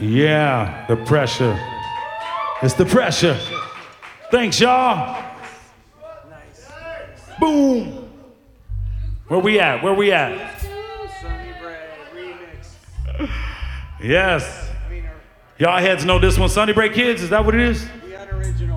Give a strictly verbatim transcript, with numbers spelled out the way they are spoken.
Yeah, the pressure. It's the pressure. Thanks, y'all. Nice. Boom. Where we at? Where we at? Sunny Bread remix. Yes. I mean, Y'all heads know this one. Sunny Break Kids, is that what it is? we had original.